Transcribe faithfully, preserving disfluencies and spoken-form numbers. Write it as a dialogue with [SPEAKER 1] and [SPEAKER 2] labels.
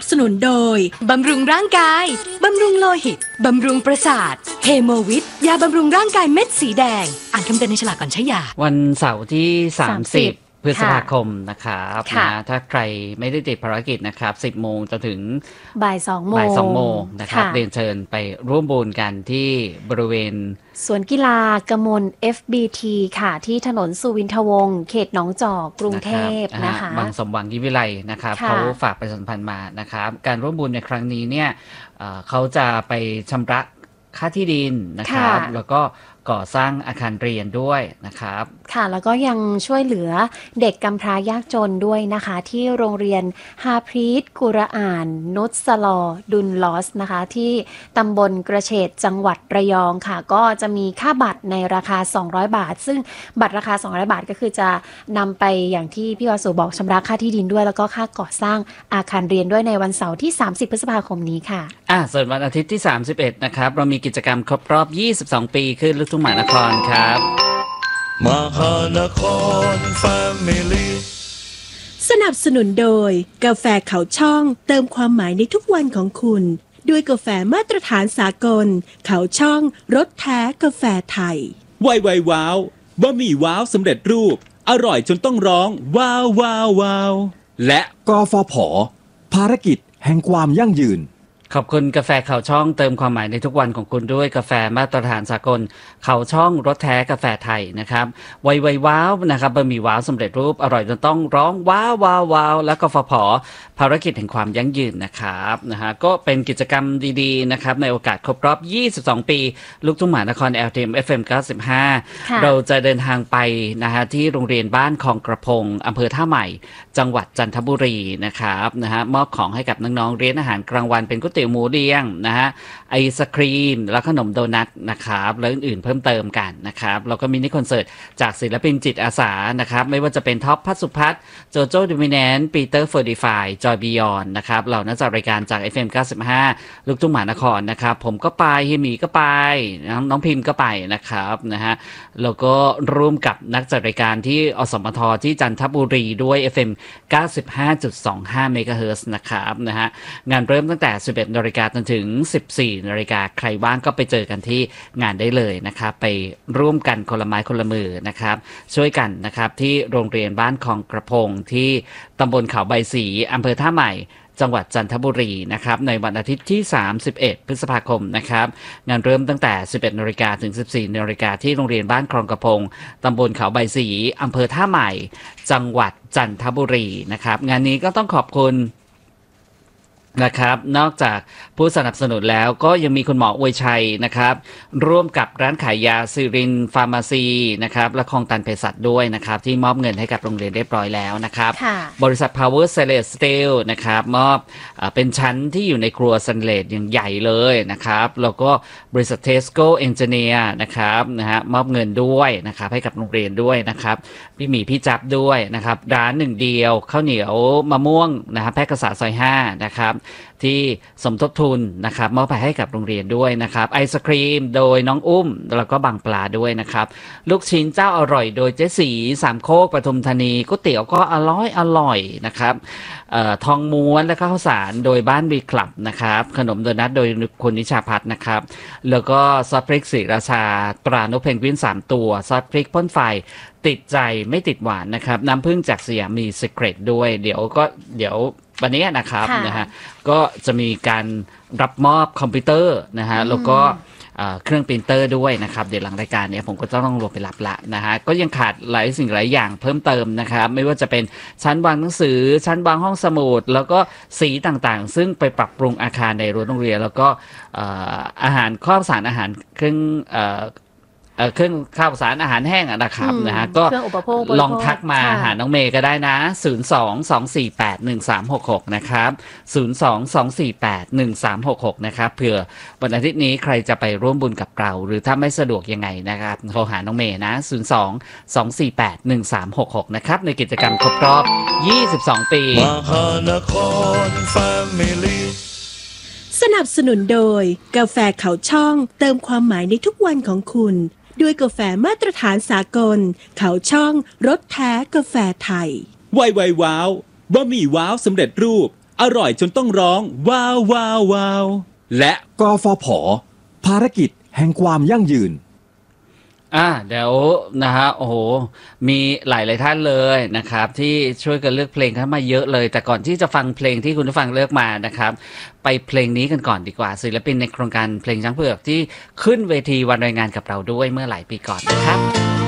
[SPEAKER 1] สนุนโดยบำรุงร่างกายบำรุงโลหิตบำรุงประสาทเฮโมวิทยาบำรุงร่างกายเม็ดสีแดงอ่านคำเตือนในฉลากก่อนใช้ยา
[SPEAKER 2] วันเสาร์ที่สามสิบพฤษภาคมนะครับนะถ้าใครไม่ได้ติดภารกิจนะครับสิบโมงจนถึง
[SPEAKER 3] บ่ายสองโมง
[SPEAKER 2] บ่ายสองโมงนะครับเรียนเชิญไปร่วมบุญกันที่บริเวณ
[SPEAKER 3] สวนกีฬากมล เอฟ บี ที ค่ะที่ถนนสุวินทวงศ์เขตหนองจอกกรุงเทพนะคะ
[SPEAKER 2] บางสมหวังยิ่งวิไลนะครับเขาฝากประชาสัมพันธ์มานะครับการร่วมบุญในครั้งนี้เนี่ยเขาจะไปชำระค่าที่ดินนะครับแล้วก็ก่อสร้างอาคารเรียนด้วยนะครับ
[SPEAKER 3] ค่ะแล้วก็ยังช่วยเหลือเด็กกำพร้ายากจนด้วยนะคะที่โรงเรียนฮาพรีดกุรอานนุสลอดุลลอสนะคะที่ตำบลกระเฉดจังหวัดระยองค่ะก็จะมีค่าบัตรในราคาสองร้อยบาทซึ่งบัตรราคาสองร้อยบาทก็คือจะนำไปอย่างที่พี่วสุบอกชำระค่าที่ดินด้วยแล้วก็ค่าก่อสร้างอาคารเรียนด้วยในวันเสาร์ที่สามสิบพฤษภาคมนี้ค่ะ
[SPEAKER 2] อ่าส่วนวันอาทิตย์ที่สามสิบเอ็ดนะครับเรามีกิจกรรมครบรอบยี่สิบสองปีขึ้นลูกทุ่งมหานครครับ
[SPEAKER 4] มหานครแฟมิลี่
[SPEAKER 1] สนับสนุนโดยกาแฟเขาช่องเติมความหมายในทุกวันของคุณด้วยกาแฟมาตรฐานสากลเขาช่องรสแท้กาแฟไทย
[SPEAKER 5] ไวไวว้าวบะหมี่ว้าวสำเร็จรูปอร่อยจนต้องร้องว้าวว้าวว้าว
[SPEAKER 6] และกฟผ.ภารกิจแห่งความยั่งยืน
[SPEAKER 2] ขอบคุณกาแฟเขาช่องเติมความหมายในทุกวันของคุณด้วยกาแฟมาตรฐานสากลเขาช่องรสแท้กาแฟไทยนะครับไวไวว้าวนะครับบะหมี่ว้าวสำเร็จรูปอร่อยจนต้องร้องว้าวว้าวว้าวและกฟผ.ภารกิจแห่งความยั่งยืนนะครับนะฮะก็เป็นกิจกรรมดีๆนะครับในโอกาสครบรอบยี่สิบสองปีลูกทุ่งมหานคร แอล ที เอ็ม เอฟ เอ็ม เก้าสิบห้าเราจะเดินทางไปนะฮะที่โรงเรียนบ้านคลองกระพงอำเภอท่าใหม่จังหวัดจันทบุรีนะครับนะฮะมอบของให้กับน้องๆเรียนอาหารกลางวันเป็นก๋วยเตี๋ยวหมูเลี้ยงนะฮะไอศครีมและขนมโดนัทนะครับและอื่นๆเพิ่มเติมกันนะครับแล้วก็มินิคอนเสิร์ตจากศิลปินจิตอาสานะครับไม่ว่าจะเป็นท็อปพัสสุพัฒน์โจโจ้ดูมิแนนปีเตอร์เฟอร์ดิฟายจอยบิยอนนะครับเหล่านักจัดรายการจาก เอฟ เอ็ม เก้าสิบห้าลูกทุ่งมหานครนะครับผมก็ไปเฮียหมีก็ไปน้องพิมพ์ก็ไปนะครับนะฮะแล้วก็ร่วมกับนักจัดรายการที่อสมทที่จันทบุรีด้วย เอฟ เอ็ม เก้าสิบห้าจุดสองห้า เมกะเฮิรตซ์นะครับนะฮะงานเริ่มตั้งแต่ สิบเอ็ดนาฬิกาจนถึง สิบสี่นาฬิกาใครว่างก็ไปเจอกันที่งานได้เลยนะครับไปร่วมกันคนละไม้คนละมือนะครับช่วยกันนะครับที่โรงเรียนบ้านคลองกระพงที่ตำบลเขาใบสีอำเภอท่าใหม่จังหวัดจันทบุรีนะครับในวันอาทิตย์ที่สามสิบเอ็ดพฤษภาคมนะครับงานเริ่มตั้งแต่ สิบเอ็ดนาฬิกาถึง สิบสี่นาฬิกาที่โรงเรียนบ้านคลองกระพงตำบลเขาใบสีอำเภอท่าใหม่จังหวัดจันทบุรีนะครับงานนี้ก็ต้องขอบคุณนะครับนอกจากผู้สนับสนุนแล้วก็ยังมีคุณหมออวยชัยนะครับร่วมกับร้านขายยาซิรินฟาร์มาซีนะครับและคลองตันเภสัชด้วยนะครับที่มอบเงินให้กับโรงเรียนเรียบร้อยแล้วนะครับบริษัท Power Stainless Steel นะครับมอบเอ่อเป็นชั้นที่อยู่ในครัวสแตนเลสอย่างใหญ่เลยนะครับแล้วก็บริษัท Tesco Engineer นะครับนะฮะมอบเงินด้วยนะครับให้กับโรงเรียนด้วยนะครับพี่หมีพี่จับด้วยนะครับร้านหนึ่งเดียวข้าวเหนียวมะม่วงนะครับแพร่กษาซอยห้านะครับที่สมทบทุนนะครับมอบไปให้กับโรงเรียนด้วยนะครับไอศครีมโดยน้องอุ้มแล้วก็บางปลาด้วยนะครับลูกชิ้นเจ้าอร่อยโดยเจ๊สีสามโคกปทุมธานีก๋วยเตี๋ยวก็อร่อยอร่อยนะครับเอ่อทองม้วนและข้าวสารโดยบ้านบีคลับนะครับขนมโดนัทโดยคุณนิชาพัฒน์นะครับแล้วก็ซอสพริกศรีราชาตรานกเพนกวินสามตัวซอสพริกพ่นไฟติดใจไม่ติดหวานนะครับน้ำผึ้งจากสยามมีซีเครตด้วยเดี๋ยวก็เดี๋ยววันนี้นะครับนะฮะก็จะมีการรับมอบคอมพิวเตอร์นะฮะแล้วก็เครื่องปรินเตอร์ด้วยนะครับเดี๋ยวหลังรายการเนี้ยผมก็จะต้องลงไปรับละนะฮะก็ยังขาดหลายสิ่งหลายอย่างเพิ่มเติมนะครับไม่ว่าจะเป็นชั้นวางหนังสือชั้นวางห้องสมุดแล้วก็สีต่างๆซึ่งไปปรับปรุงอาคารในรั้วโรงเรียนแล้วก็อาหารข้าวสารอาหารเครื่องเครื่องข้าวสารอาหารแห้งนะครับนะฮะก็ลองทักมาหาน้องเมย์ก็ได้นะศูนย์ สอง สอง สี่ แปด หนึ่ง สาม หก หกนะครับศูนย์ สอง สอง สี่ แปด หนึ่ง สาม หก หกนะครับเผื่อวันอาทิตย์นี้ใครจะไปร่วมบุญกับเราหรือถ้าไม่สะดวกยังไงนะครับโทรหาน้องเมย์นะศูนย์ สอง สอง สี่ แปด หนึ่ง สาม หก หกนะครับในกิจกรรมครบรอบยี่สิบสองปีมหานครแฟ
[SPEAKER 1] มิลี่สนับสนุนโดยกาแฟเขาช่องเติมความหมายในทุกวันของคุณด้วยกาแฟมาตรฐานสากลเขาช่องรสแท้กาแฟไทย
[SPEAKER 5] ไวไวว้าวบะหมี่ว้าวสำเร็จรูปอร่อยจนต้องร้องว้าวว้าวว้าวและ
[SPEAKER 6] กฟผ ภารกิจแห่งความยั่งยืน
[SPEAKER 2] อ่าเดี๋ยวนะฮะโอ้โหมีหลายหลายท่านเลยนะครับที่ช่วยกันเลือกเพลงเข้ามาเยอะเลย แต่ก่อนที่จะฟังเพลงที่คุณผู้ฟังเลือกมานะครับไปเพลงนี้กันก่อนดีกว่าศิลปินในโครงการเพลงช้างเผือกที่ขึ้นเวทีวันแรงงานกับเราด้วยเมื่อหลายปีก่อนนะครับ